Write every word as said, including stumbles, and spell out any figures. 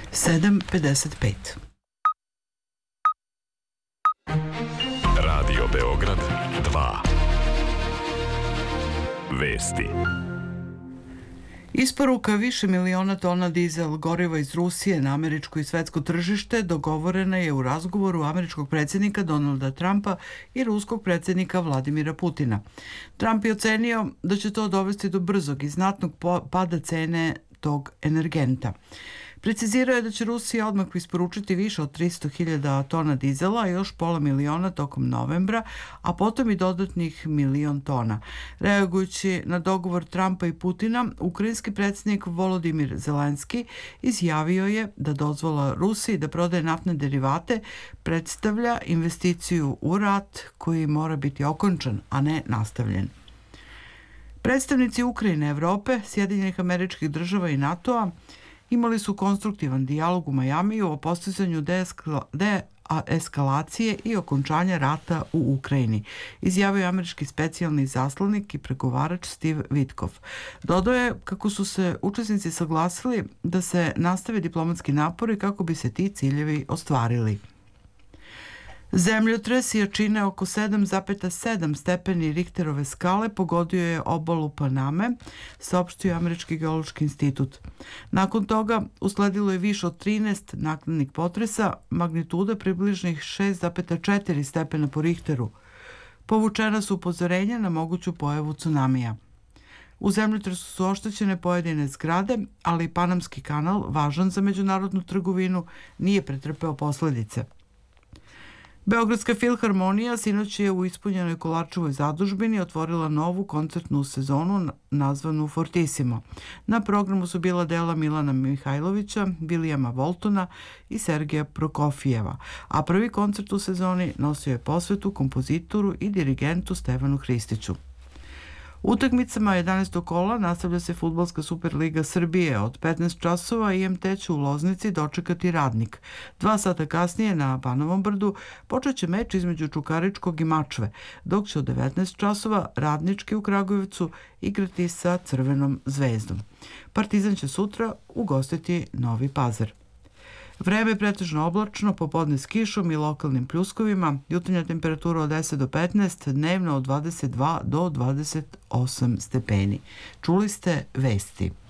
sedam pedeset pet. Radio Beograd dva. Vesti. Isporuka više miliona tona dizel goriva iz Rusije na američko i svetsko tržište dogovorena je u razgovoru američkog predsjednika Donalda Trumpa i ruskog predsjednika Vladimira Putina. Trump je ocenio da će to dovesti do brzog i znatnog pada cene tog energenta. Precizirao je da će Rusija odmah isporučiti više od tristo hiljada tona dizela i još pola miliona tokom novembra, a potom i dodatnih milion tona. Reagujući na dogovor Trumpa i Putina, ukrajinski predsjednik Volodimir Zelenski izjavio je da dozvola Rusiji da prodaje naftne derivate predstavlja investiciju u rat koji mora biti okončan, a ne nastavljen. Predstavnici Ukrajine, Evrope, Sjedinjenih Američkih Država i NATO-a imali su konstruktivan dijalog u Majamiju o postizanju deeskalacije i okončanja rata u Ukrajini, izjavio je američki specijalni zaslanik i pregovarač Steve Witkoff. Dodao je kako su se učesnici saglasili da se nastave diplomatski napori kako bi se ti ciljevi ostvarili. Zemljotres jačine oko sedam zarez sedam stepeni Richterove skale pogodio je obalu Paname, saopštio Američki geološki institut. Nakon toga usledilo je više od trinaest naknadnih potresa, magnituda približnih šest zarez četiri stepena po Richteru. Povučena su upozorenja na moguću pojavu tsunamija. U zemljotresu su oštećene pojedine zgrade, ali i Panamski kanal, važan za međunarodnu trgovinu, nije pretrpeo posledice. Beogradska filharmonija sinoć je u ispunjenoj Kolarčevoj zadužbini otvorila novu koncertnu sezonu nazvanu Fortissimo. Na programu su bila dela Milana Mihajlovića, Vilijama Voltona i Sergeja Prokofijeva, a prvi koncert u sezoni nosio je posvetu kompozitoru i dirigentu Stevanu Hristiću. Utakmicama jedanaestog kola nastavlja se Fudbalska Superliga Srbije. Od petnaest časova I M T će u Loznici dočekati Radnik. Dva sata kasnije na Banovom brdu počet će meč između Čukaričkog i Mačve, dok će od devetnaest časova Radnički u Kragujevcu igrati sa Crvenom zvezdom. Partizan će sutra ugostiti Novi Pazar. Vreme je pretežno oblačno, popodne s kišom i lokalnim pljuskovima, jutarnja temperatura od deset do petnaest, dnevno od dvadeset dva do dvadeset osam stepeni. Čuli ste vesti.